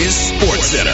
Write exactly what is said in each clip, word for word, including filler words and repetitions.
is SportsCenter.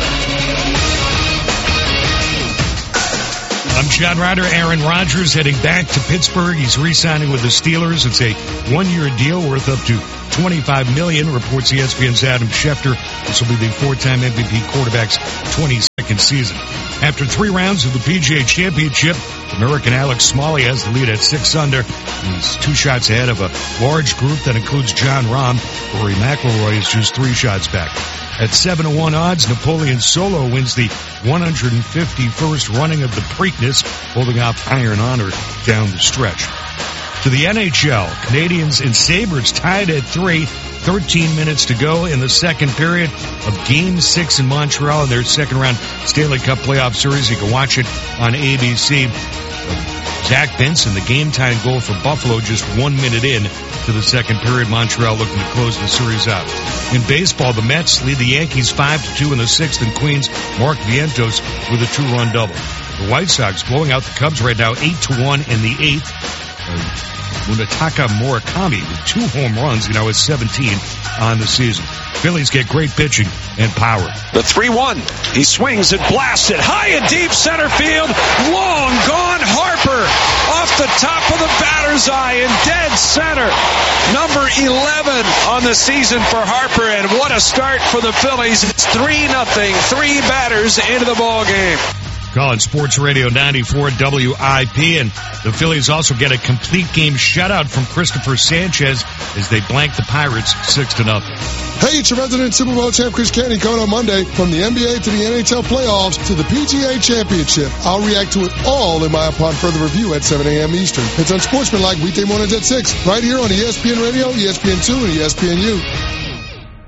I'm John Ryder. Aaron Rodgers heading back to Pittsburgh. He's re-signing with the Steelers. It's a one-year deal worth up to twenty-five million dollars, reports E S P N's Adam Schefter. This will be the four-time M V P quarterback's twenty-second season. After three rounds of the P G A Championship, American Alex Smalley has the lead at six under. He's two shots ahead of a large group that includes Jon Rahm. Rory McIlroy is just three shots back. At seven to one odds, Napoleon Solo wins the one hundred fifty-first running of the Preakness, holding off Iron Honor down the stretch. To the N H L, Canadiens and Sabres tied at three. thirteen minutes to go in the second period of Game six in Montreal in their second round Stanley Cup playoff series. You can watch it on A B C. Zach Benson, the game-tying goal for Buffalo, just one minute in to the second period. Montreal looking to close the series out. In baseball, the Mets lead the Yankees five to two in the sixth, and Queens Mark Vientos with a two-run double. The White Sox blowing out the Cubs right now eight to one in the eighth. Uh, Munetaka Murakami with two home runs, you know, is seventeen on the season. Phillies get great pitching and power. The three one. He swings and blasts it high and deep center field. Long gone. Harper off the top of the batter's eye in dead center. Number eleven on the season for Harper, and what a start for the Phillies. It's three nothing. Three batters into the ball game. Calling Sports Radio ninety-four W I P, and the Phillies also get a complete game shutout from Christopher Sanchez as they blank the Pirates six to nothing. Hey, it's your resident Super Bowl champ Chris Canty coming on Monday. From the N B A to the N H L playoffs to the P G A Championship, I'll react to it all in my upon further review at seven a.m. Eastern. It's Unsportsmanlike weekday mornings at six, right here on E S P N Radio, E S P N two, and E S P N U.